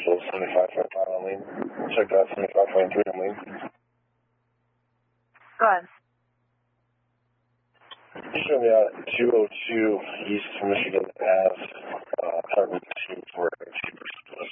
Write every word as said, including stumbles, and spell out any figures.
Central, seventy-five point five on lead. Check that, seventy-five point three on lead. Go ahead. Show me out two oh two East Michigan